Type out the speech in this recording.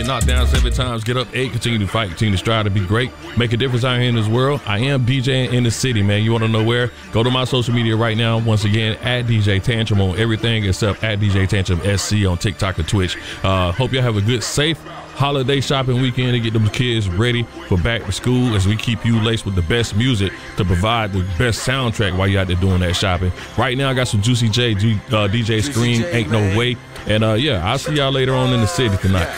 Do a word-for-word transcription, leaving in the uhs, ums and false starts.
get knocked down seven times, get up eight, continue to fight, continue to strive to be great, make a difference out here in this world. I am DJing in the city, man. You want to know where? Go to my social media right now. Once again, at D J Tantrum on everything except at D J Tantrum S C on TikTok and Twitch. Uh, hope y'all have a good, safe holiday shopping weekend to get them kids ready for back to school as we keep you laced with the best music to provide the best soundtrack while you're out there doing that shopping. Right now, I got some Juicy J, uh, D J Screen, Ain't No Way. And uh, yeah, I'll see y'all later on in the city tonight.